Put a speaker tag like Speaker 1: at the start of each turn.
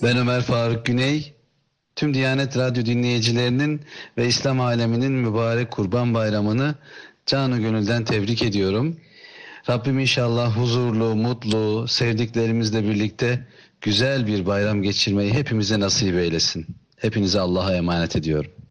Speaker 1: Ben Ömer Faruk Güney. Tüm Diyanet Radyo dinleyicilerinin ve İslam aleminin mübarek Kurban Bayramı'nı canı gönülden tebrik ediyorum. Rabbim inşallah huzurlu, mutlu, sevdiklerimizle birlikte güzel bir bayram geçirmeyi hepimize nasip eylesin. Hepinizi Allah'a emanet ediyorum.